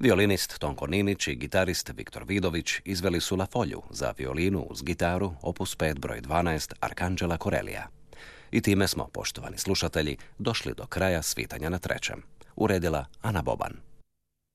Violinist Tonko Ninić i gitarist Viktor Vidović izveli su La Folju za violinu uz gitaru opus 5 broj 12 Arkanđela Korelija. I time smo, poštovani slušatelji, došli do kraja svitanja na trećem. Uredila Ana Boban.